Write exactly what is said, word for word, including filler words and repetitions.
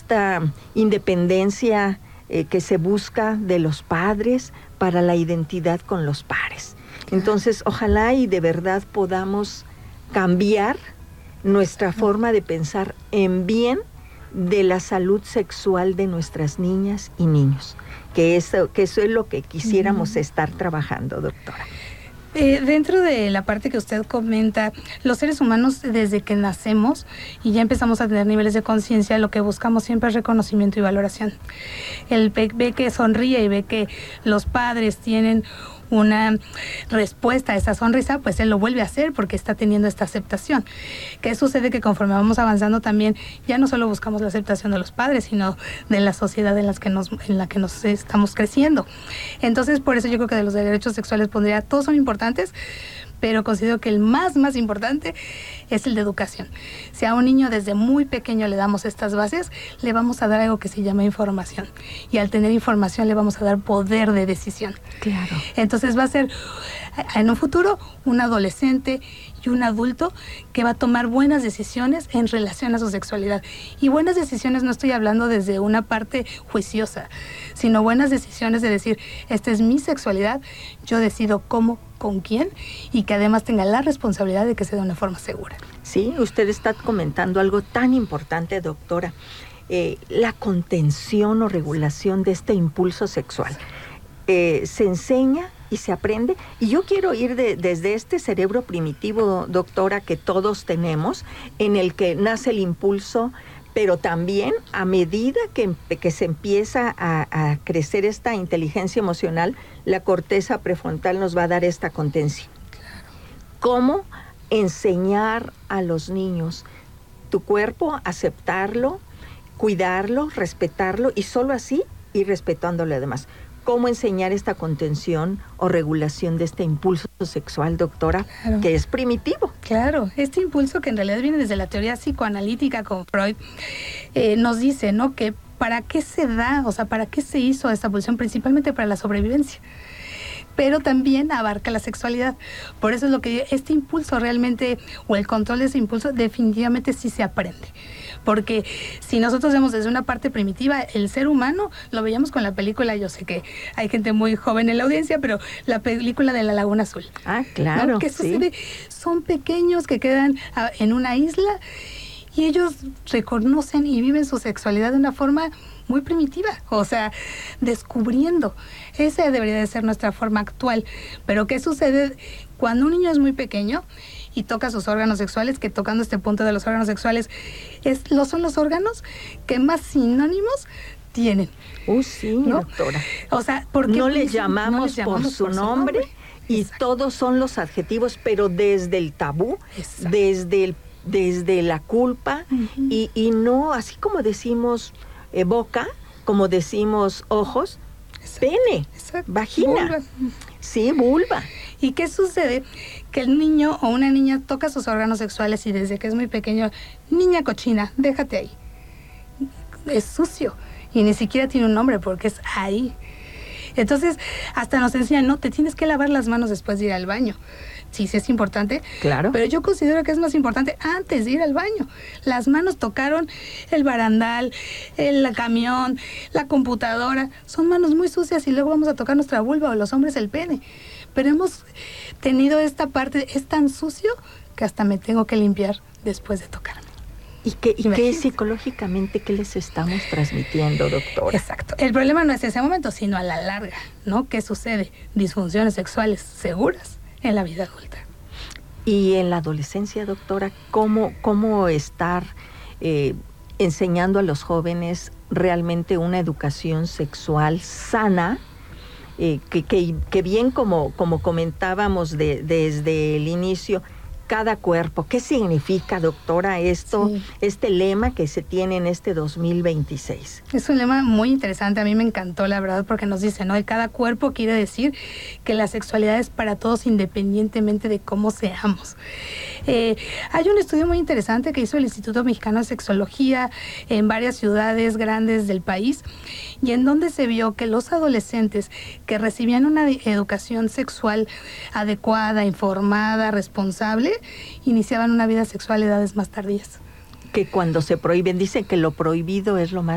esta independencia eh, que se busca de los padres para la identidad con los pares. Entonces, ojalá y de verdad podamos cambiar nuestra forma de pensar en bien de la salud sexual de nuestras niñas y niños, que eso, que eso es lo que quisiéramos uh-huh. estar trabajando, doctora. Eh, dentro de la parte que usted comenta, los seres humanos desde que nacemos y ya empezamos a tener niveles de conciencia, lo que buscamos siempre es reconocimiento y valoración. El ve, ve que sonríe y ve que los padres tienen una respuesta a esa sonrisa, pues él lo vuelve a hacer porque está teniendo esta aceptación. ¿Qué sucede? Que conforme vamos avanzando también ya no solo buscamos la aceptación de los padres, sino de la sociedad en, las que nos, en la que nos estamos creciendo. Entonces, por eso yo creo que de los derechos sexuales pondría, todos son importantes, pero considero que el más, más importante es el de educación. Si a un niño desde muy pequeño le damos estas bases, le vamos a dar algo que se llama información. Y al tener información le vamos a dar poder de decisión. Claro. Entonces va a ser, en un futuro, un adolescente y un adulto que va a tomar buenas decisiones en relación a su sexualidad. Y buenas decisiones no estoy hablando desde una parte juiciosa, sino buenas decisiones de decir, esta es mi sexualidad, yo decido cómo, con quién, y que además tenga la responsabilidad de que sea de una forma segura. Sí, usted está comentando algo tan importante, doctora, eh, la contención o regulación de este impulso sexual. Eh, se enseña y se aprende, y yo quiero ir de, desde este cerebro primitivo, doctora, que todos tenemos, en el que nace el impulso, pero también a medida que, que se empieza a, a crecer esta inteligencia emocional, la corteza prefrontal nos va a dar esta contención. Claro. ¿Cómo enseñar a los niños tu cuerpo, aceptarlo, cuidarlo, respetarlo, y solo así ir respetándolo además? ¿Cómo enseñar esta contención o regulación de este impulso sexual, doctora, claro, que es primitivo? Claro, este impulso que en realidad viene desde la teoría psicoanalítica con Freud, eh, nos dice, ¿no?, que para qué se da, o sea, para qué se hizo esta pulsión, principalmente para la sobrevivencia. Pero también abarca la sexualidad. Por eso es lo que este impulso realmente, o el control de ese impulso, definitivamente sí se aprende. Porque si nosotros vemos desde una parte primitiva, el ser humano, lo veíamos con la película, yo sé que hay gente muy joven en la audiencia, pero la película de La Laguna Azul. Ah, claro, ¿no? ¿Qué sucede? Sí. Son pequeños que quedan a, en una isla y ellos reconocen y viven su sexualidad de una forma muy primitiva, o sea, descubriendo. Esa debería de ser nuestra forma actual. Pero ¿qué sucede cuando un niño es muy pequeño y toca sus órganos sexuales? Que tocando este punto de los órganos sexuales, es, lo, son los órganos que más sinónimos tienen. Uh, sí, ¿no, doctora? O sea, porque no les llamamos, no les llamamos por, su, por nombre, su nombre y exacto, todos son los adjetivos, pero desde el tabú, exacto, desde el desde la culpa, uh-huh, y, y no, así como decimos eh, boca, como decimos ojos, exacto, pene, exacto, vagina, vulva. Sí, vulva. ¿Y qué sucede? Que el niño o una niña toca sus órganos sexuales y desde que es muy pequeño, niña cochina, déjate ahí. Es sucio y ni siquiera tiene un nombre porque es ahí. Entonces, hasta nos enseñan, no, te tienes que lavar las manos después de ir al baño. Sí, sí es importante, claro, pero yo considero que es más importante antes de ir al baño. Las manos tocaron el barandal, el camión, la computadora. Son manos muy sucias y luego vamos a tocar nuestra vulva o los hombres el pene. Pero hemos tenido esta parte, es tan sucio que hasta me tengo que limpiar después de tocarme. ¿Y qué, y qué psicológicamente qué les estamos transmitiendo, doctora? Exacto. El problema no es ese momento, sino a la larga, ¿no? ¿Qué sucede? Disfunciones sexuales seguras en la vida adulta. Y en la adolescencia, doctora, ¿cómo, cómo estar eh, enseñando a los jóvenes realmente una educación sexual sana? Eh, que, que, que bien como, como comentábamos de, desde el inicio, cada cuerpo. ¿Qué significa, doctora, esto, sí, este lema que se tiene en este dos mil veintiséis? Es un lema muy interesante, a mí me encantó, la verdad, porque nos dice, ¿no? De cada cuerpo quiere decir que la sexualidad es para todos independientemente de cómo seamos. Eh, hay un estudio muy interesante que hizo el Instituto Mexicano de Sexología en varias ciudades grandes del país y en donde se vio que los adolescentes que recibían una educación sexual adecuada, informada, responsable, iniciaban una vida sexual a edades más tardías. Que cuando se prohíben, dicen que lo prohibido es lo más